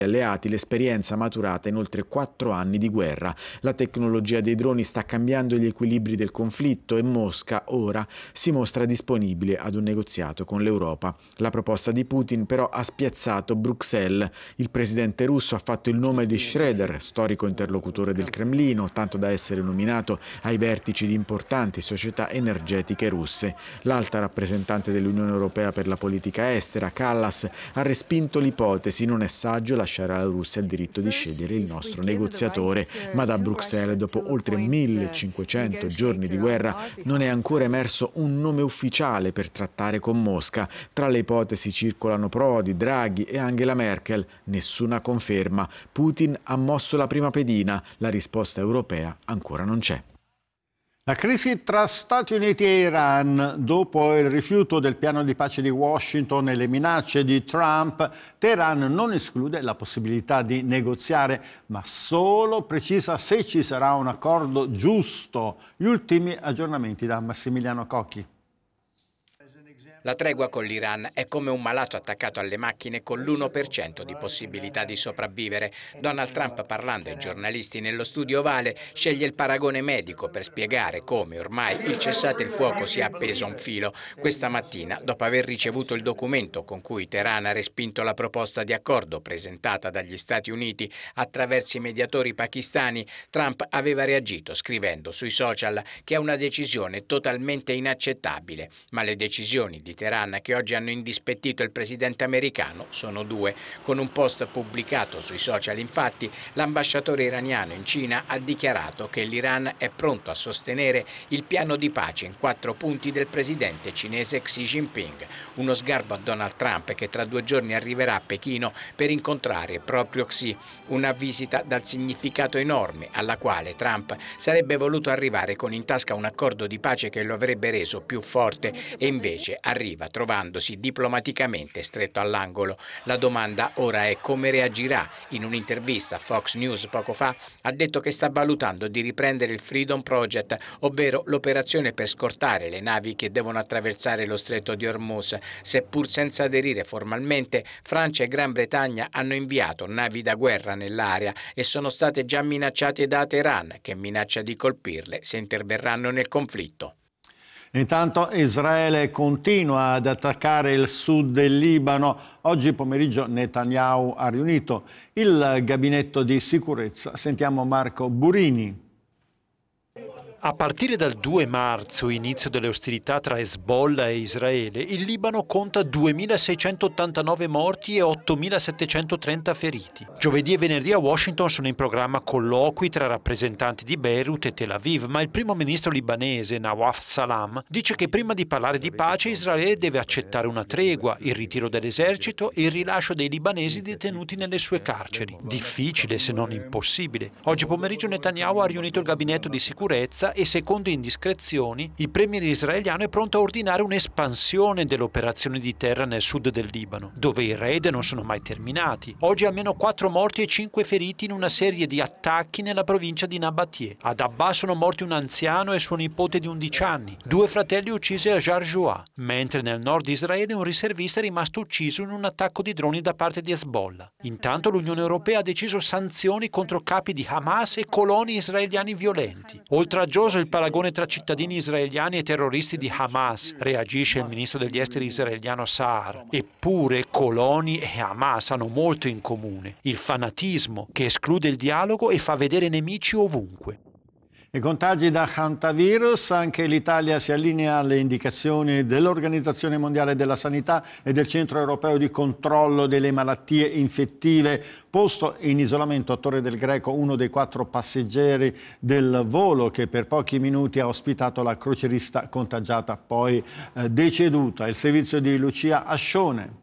alleati l'esperienza maturata in oltre 4 anni di guerra. La tecnologia dei droni sta cambiando gli equilibri del conflitto e Mosca ora si mostra disponibile ad un negoziato con l'Europa. La proposta di Putin però ha spiazzato Bruxelles. Il presidente russo ha fatto il nome di Schroeder, storico interlocutore del Cremlino, tanto da essere nominato ai vertici di importanti società energetiche russe. L'alta rappresentante dell'Unione Europea per la politica estera, Kallas, ha respinto l'ipotesi: non è saggio lasciare alla Russia il diritto di scegliere il nostro negoziatore, ma da Bruxelles, dopo oltre 1500 giorni di guerra, non è ancora emerso un nome ufficiale per trattare con Mosca. Tra le ipotesi circolano Prodi, Draghi e Angela Merkel. Nessuna conferma. Putin ha mosso la prima pedina, la risposta europea ancora non c'è. La crisi tra Stati Uniti e Iran, dopo il rifiuto del piano di pace di Washington e le minacce di Trump, Teheran non esclude la possibilità di negoziare, ma solo precisa se ci sarà un accordo giusto. Gli ultimi aggiornamenti da Massimiliano Cocchi. La tregua con l'Iran è come un malato attaccato alle macchine con l'1% di possibilità di sopravvivere. Donald Trump, parlando ai giornalisti nello studio ovale, sceglie il paragone medico per spiegare come ormai il cessate il fuoco sia appeso a un filo. Questa mattina, dopo aver ricevuto il documento con cui Teheran ha respinto la proposta di accordo presentata dagli Stati Uniti attraverso i mediatori pakistani, Trump aveva reagito scrivendo sui social che è una decisione totalmente inaccettabile, ma le decisioni di Teheran che oggi hanno indispettito il presidente americano sono due. Con un post pubblicato sui social, infatti, l'ambasciatore iraniano in Cina ha dichiarato che l'Iran è pronto a sostenere il piano di pace in 4 punti del presidente cinese Xi Jinping, uno sgarbo a Donald Trump che tra 2 giorni arriverà a Pechino per incontrare proprio Xi, una visita dal significato enorme alla quale Trump sarebbe voluto arrivare con in tasca un accordo di pace che lo avrebbe reso più forte e invece arriva trovandosi diplomaticamente stretto all'angolo. La domanda ora è come reagirà. In un'intervista a Fox News poco fa ha detto che sta valutando di riprendere il Freedom Project, ovvero l'operazione per scortare le navi che devono attraversare lo stretto di Hormuz. Seppur senza aderire formalmente, Francia e Gran Bretagna hanno inviato navi da guerra nell'area e sono state già minacciate da Teheran, che minaccia di colpirle se interverranno nel conflitto. Intanto Israele continua ad attaccare il sud del Libano. Oggi pomeriggio Netanyahu ha riunito il gabinetto di sicurezza. Sentiamo Marco Burini. A partire dal 2 marzo, inizio delle ostilità tra Hezbollah e Israele, il Libano conta 2.689 morti e 8.730 feriti. Giovedì e venerdì a Washington sono in programma colloqui tra rappresentanti di Beirut e Tel Aviv, ma il primo ministro libanese Nawaf Salam dice che prima di parlare di pace Israele deve accettare una tregua, il ritiro dell'esercito e il rilascio dei libanesi detenuti nelle sue carceri. Difficile se non impossibile. Oggi pomeriggio Netanyahu ha riunito il gabinetto di sicurezza e secondo indiscrezioni il premier israeliano è pronto a ordinare un'espansione dell'operazione di terra nel sud del Libano, dove i raid non sono mai terminati. Oggi almeno 4 morti e 5 feriti in una serie di attacchi nella provincia di Nabatie. Ad Abba sono morti un anziano e suo nipote di 11 anni, 2 fratelli uccisi a Jarjoua, mentre nel nord di Israele un riservista è rimasto ucciso in un attacco di droni da parte di Hezbollah. Intanto l'Unione Europea ha deciso sanzioni contro capi di Hamas e coloni israeliani violenti. Oltraggioso il paragone tra cittadini israeliani e terroristi di Hamas, reagisce il ministro degli esteri israeliano Saar. Eppure coloni e Hamas hanno molto in comune: il fanatismo che esclude il dialogo e fa vedere nemici ovunque. I contagi da hantavirus, anche l'Italia si allinea alle indicazioni dell'Organizzazione Mondiale della Sanità e del Centro Europeo di Controllo delle Malattie Infettive. Posto in isolamento a Torre del Greco uno dei 4 passeggeri del volo che per pochi minuti ha ospitato la crocierista contagiata, poi deceduta. Il servizio di Lucia Ascione.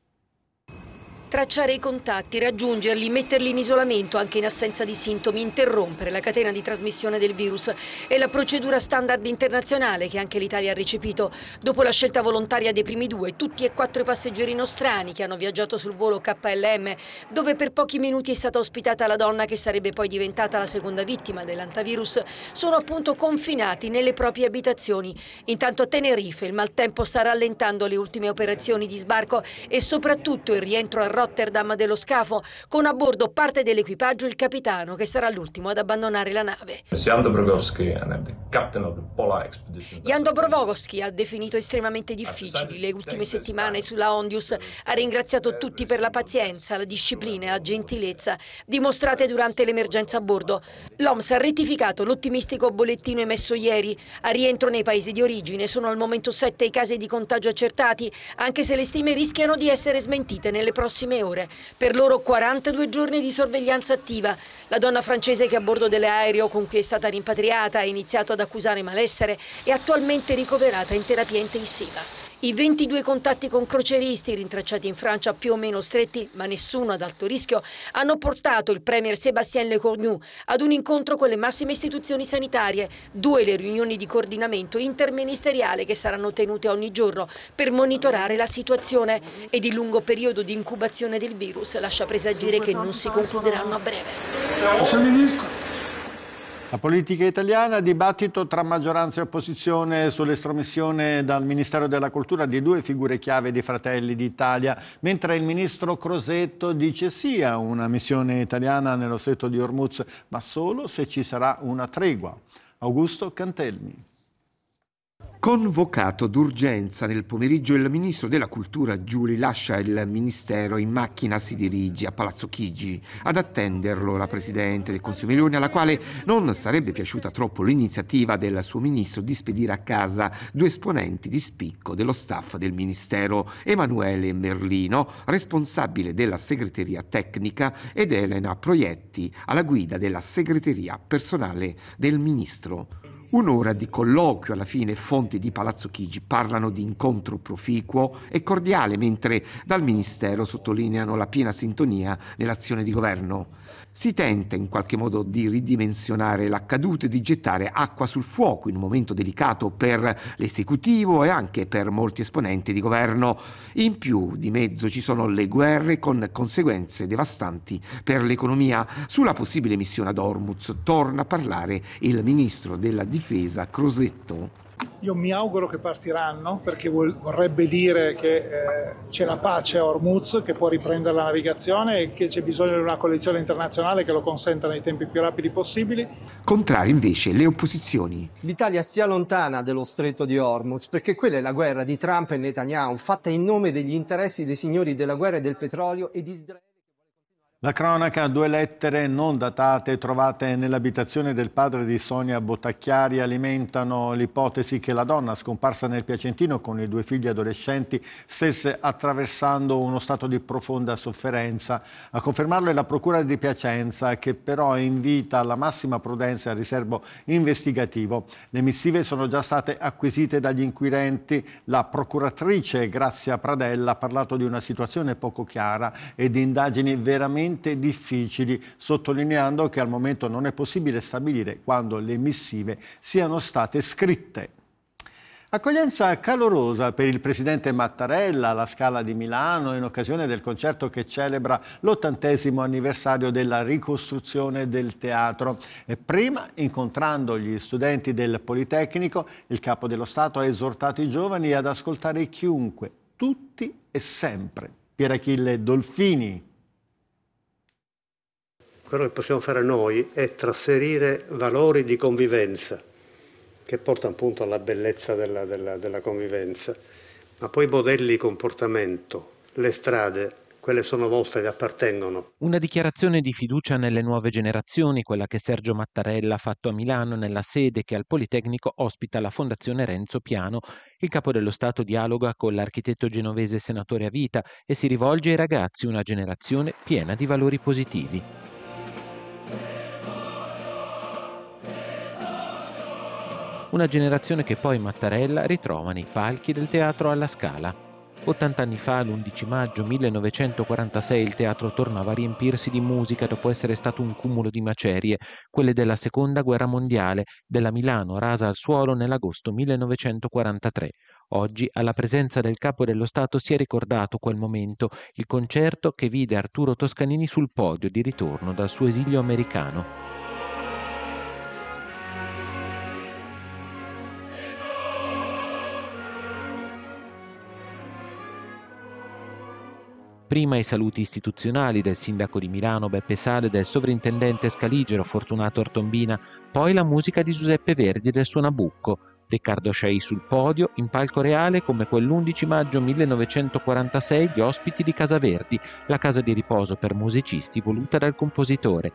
Tracciare i contatti, raggiungerli, metterli in isolamento anche in assenza di sintomi, interrompere la catena di trasmissione del virus è la procedura standard internazionale che anche l'Italia ha recepito dopo la scelta volontaria dei primi 2, tutti e 4 i passeggeri nostrani che hanno viaggiato sul volo KLM, dove per pochi minuti è stata ospitata la donna che sarebbe poi diventata la seconda vittima dell'antavirus, sono appunto confinati nelle proprie abitazioni. Intanto a Tenerife il maltempo sta rallentando le ultime operazioni di sbarco e soprattutto il rientro a Rotterdam dello scafo, con a bordo parte dell'equipaggio il capitano, che sarà l'ultimo ad abbandonare la nave. Jan Dobrovolsky, and I'm the captain of the Polar Expedition. Jan Dobrovolsky ha definito estremamente difficili le ultime settimane sulla Ondius, ha ringraziato tutti per la pazienza, la disciplina e la gentilezza dimostrate durante l'emergenza a bordo. L'OMS ha rettificato l'ottimistico bollettino emesso ieri. A rientro nei paesi di origine sono al momento 7 i casi di contagio accertati, anche se le stime rischiano di essere smentite nelle prossime ore. Per loro 42 giorni di sorveglianza attiva. La donna francese che a bordo dell'aereo con cui è stata rimpatriata ha iniziato ad accusare malessere e attualmente ricoverata in terapia intensiva. I 22 contatti con crocieristi rintracciati in Francia più o meno stretti, ma nessuno ad alto rischio, hanno portato il premier Sébastien Lecornu ad un incontro con le massime istituzioni sanitarie, 2 le riunioni di coordinamento interministeriale che saranno tenute ogni giorno per monitorare la situazione, ed il lungo periodo di incubazione del virus lascia presagire che non si concluderanno a breve. La politica italiana, dibattito tra maggioranza e opposizione sull'estromissione dal Ministero della Cultura di 2 figure chiave di Fratelli d'Italia, mentre il ministro Crosetto dice sì a una missione italiana nello stretto di Hormuz, ma solo se ci sarà una tregua. Augusto Cantelmi. Convocato d'urgenza nel pomeriggio, il ministro della Cultura Giuli lascia il ministero in macchina, si dirige a Palazzo Chigi. Ad attenderlo la Presidente del Consiglio Meloni, alla quale non sarebbe piaciuta troppo l'iniziativa del suo ministro di spedire a casa 2 esponenti di spicco dello staff del ministero, Emanuele Merlino, responsabile della segreteria tecnica, ed Elena Proietti, alla guida della segreteria personale del ministro. Un'ora di colloquio, alla fine fonti di Palazzo Chigi parlano di incontro proficuo e cordiale, mentre dal Ministero sottolineano la piena sintonia nell'azione di governo. Si tenta in qualche modo di ridimensionare l'accaduto e di gettare acqua sul fuoco in un momento delicato per l'esecutivo e anche per molti esponenti di governo. In più di mezzo ci sono le guerre con conseguenze devastanti per l'economia. Sulla possibile missione ad Hormuz torna a parlare il ministro della difesa Crosetto. Io mi auguro che partiranno, perché vorrebbe dire che c'è la pace a Hormuz, che può riprendere la navigazione e che c'è bisogno di una coalizione internazionale che lo consenta nei tempi più rapidi possibili. Contrario invece le opposizioni. L'Italia sia lontana dello stretto di Hormuz, perché quella è la guerra di Trump e Netanyahu, fatta in nome degli interessi dei signori della guerra e del petrolio e di Israele. La cronaca, 2 lettere non datate trovate nell'abitazione del padre di Sonia Bottacchiari alimentano l'ipotesi che la donna scomparsa nel Piacentino con i 2 figli adolescenti stesse attraversando uno stato di profonda sofferenza. A confermarlo è la Procura di Piacenza, che però invita alla massima prudenza e al riservo investigativo. Le missive sono già state acquisite dagli inquirenti. La procuratrice Grazia Pradella ha parlato di una situazione poco chiara e di indagini veramente difficili, sottolineando che al momento non è possibile stabilire quando le missive siano state scritte. Accoglienza calorosa per il presidente Mattarella alla Scala di Milano in occasione del concerto che celebra l'80° anniversario della ricostruzione del teatro. E prima, incontrando gli studenti del Politecnico, il Capo dello Stato ha esortato i giovani ad ascoltare chiunque, tutti e sempre. Pierachille Dolfini. Quello che possiamo fare noi è trasferire valori di convivenza che portano appunto alla bellezza della convivenza, ma poi modelli di comportamento, le strade, quelle sono vostre, le appartengono. Una dichiarazione di fiducia nelle nuove generazioni, quella che Sergio Mattarella ha fatto a Milano nella sede che al Politecnico ospita la Fondazione Renzo Piano. Il Capo dello Stato dialoga con l'architetto genovese senatore a vita e si rivolge ai ragazzi, una generazione piena di valori positivi. Una generazione che poi Mattarella ritrova nei palchi del Teatro alla Scala. 80 anni fa, l'11 maggio 1946, il teatro tornava a riempirsi di musica dopo essere stato un cumulo di macerie, quelle della Seconda Guerra Mondiale, della Milano rasa al suolo nell'agosto 1943. Oggi, alla presenza del Capo dello Stato, si è ricordato quel momento, il concerto che vide Arturo Toscanini sul podio di ritorno dal suo esilio americano. prima i saluti istituzionali del sindaco di Milano Beppe Sale, del sovrintendente Scaligero Fortunato Ortombina, poi la musica di Giuseppe Verdi e del suo Nabucco, Riccardo Scei sul podio, in palco reale come quell'11 maggio 1946 gli ospiti di Casa Verdi, la casa di riposo per musicisti voluta dal compositore.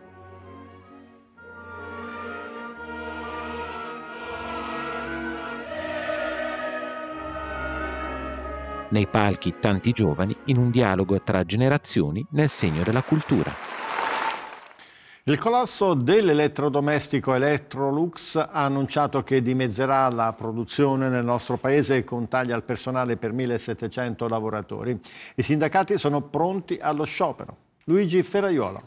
Nei palchi tanti giovani in un dialogo tra generazioni nel segno della cultura. Il collasso dell'elettrodomestico Electrolux ha annunciato che dimezzerà la produzione nel nostro paese con tagli al personale per 1.700 lavoratori. I sindacati sono pronti allo sciopero. Luigi Ferraiuolo.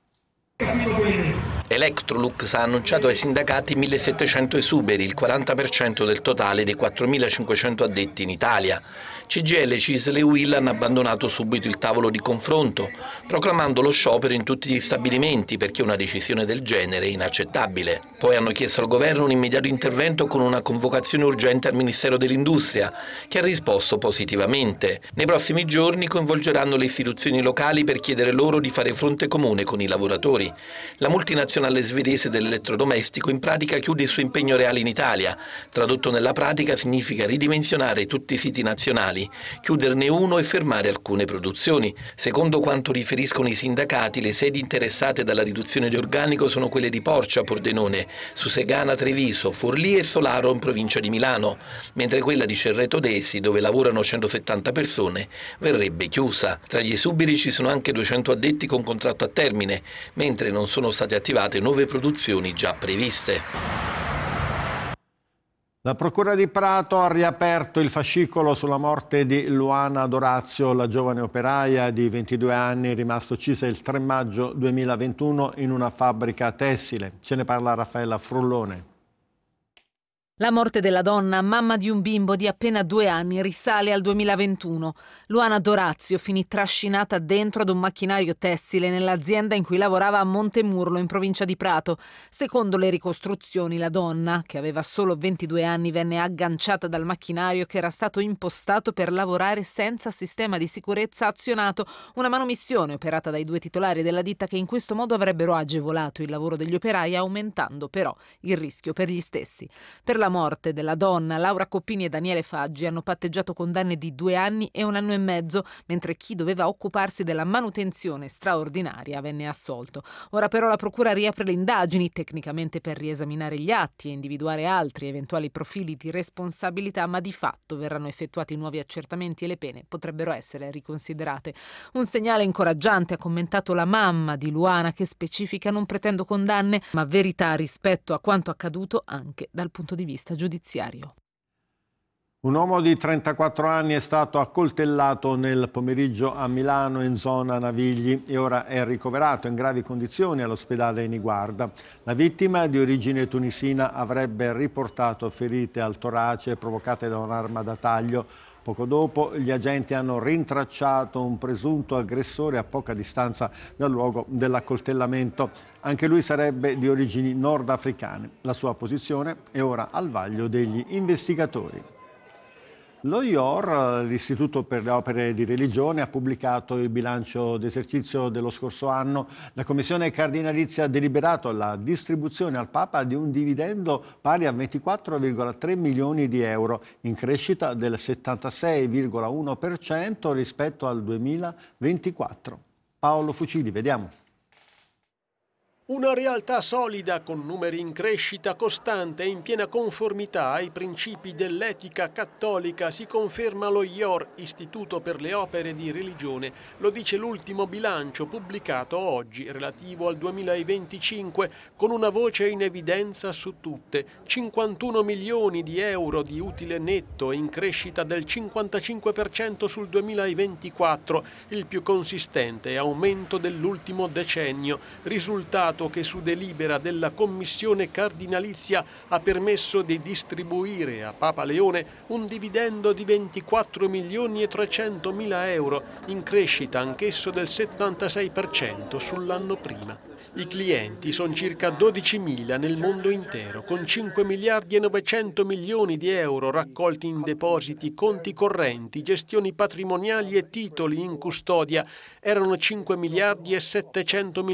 Electrolux ha annunciato ai sindacati 1.700 esuberi, il 40% del totale dei 4.500 addetti in Italia. CGIL, CISL e UIL hanno abbandonato subito il tavolo di confronto, proclamando lo sciopero in tutti gli stabilimenti perché una decisione del genere è inaccettabile. Poi hanno chiesto al governo un immediato intervento con una convocazione urgente al Ministero dell'Industria, che ha risposto positivamente. Nei prossimi giorni coinvolgeranno le istituzioni locali per chiedere loro di fare fronte comune con i lavoratori. La multinazionale svedese dell'elettrodomestico in pratica chiude il suo impegno reale in Italia. Tradotto nella pratica significa ridimensionare tutti i siti nazionali, chiuderne uno e fermare alcune produzioni. Secondo quanto riferiscono i sindacati, le sedi interessate dalla riduzione di organico sono quelle di Porcia, Pordenone, Susegana, Treviso, Forlì e Solaro in provincia di Milano, mentre quella di Cerreto d'Esi, dove lavorano 170 persone, verrebbe chiusa. Tra gli esuberi ci sono anche 200 addetti con contratto a termine, mentre non sono state attivate nuove produzioni già previste. La Procura di Prato ha riaperto il fascicolo sulla morte di Luana Dorazio, la giovane operaia di 22 anni rimasta uccisa il 3 maggio 2021 in una fabbrica tessile. Ce ne parla Raffaella Frullone. La morte della donna, mamma di un bimbo di appena 2 anni, risale al 2021. Luana Dorazio finì trascinata dentro ad un macchinario tessile nell'azienda in cui lavorava a Montemurlo, in provincia di Prato. Secondo le ricostruzioni, la donna, che aveva solo 22 anni, venne agganciata dal macchinario che era stato impostato per lavorare senza sistema di sicurezza azionato, una manomissione operata dai 2 titolari della ditta che in questo modo avrebbero agevolato il lavoro degli operai, aumentando però il rischio per gli stessi. Per la morte della donna, Laura Coppini e Daniele Faggi hanno patteggiato condanne di 2 anni e 1 anno e mezzo, mentre chi doveva occuparsi della manutenzione straordinaria venne assolto. Ora però la Procura riapre le indagini, tecnicamente per riesaminare gli atti e individuare altri eventuali profili di responsabilità, ma di fatto verranno effettuati nuovi accertamenti e le pene potrebbero essere riconsiderate. Un segnale incoraggiante, ha commentato la mamma di Luana, che specifica: non pretendo condanne, ma verità rispetto a quanto accaduto anche dal punto di vista giudiziario. Un uomo di 34 anni è stato accoltellato nel pomeriggio a Milano in zona Navigli e ora è ricoverato in gravi condizioni all'ospedale Niguarda. La vittima, di origine tunisina, avrebbe riportato ferite al torace provocate da un'arma da taglio. Poco dopo gli agenti hanno rintracciato un presunto aggressore a poca distanza dal luogo dell'accoltellamento. Anche lui sarebbe di origini nordafricane. La sua posizione è ora al vaglio degli investigatori. Lo IOR, l'Istituto per le Opere di Religione, ha pubblicato il bilancio d'esercizio dello scorso anno. La Commissione Cardinalizia ha deliberato la distribuzione al Papa di un dividendo pari a 24,3 milioni di euro, in crescita del 76,1% rispetto al 2024. Paolo Fucili, vediamo. Una realtà solida con numeri in crescita costante e in piena conformità ai principi dell'etica cattolica, si conferma lo IOR, Istituto per le Opere di Religione. Lo dice l'ultimo bilancio pubblicato oggi, relativo al 2025, con una voce in evidenza su tutte: 51 milioni di euro di utile netto, in crescita del 55% sul 2024, il più consistente aumento dell'ultimo decennio, risultato Stato che su delibera della commissione cardinalizia ha permesso di distribuire a Papa Leone un dividendo di 24.300.000 euro, in crescita anch'esso del 76% sull'anno prima. I clienti sono circa 12.000 nel mondo intero, con 5 miliardi e 900 milioni di euro raccolti in depositi, conti correnti, gestioni patrimoniali e titoli in custodia. Erano 5 miliardi e 700 milioni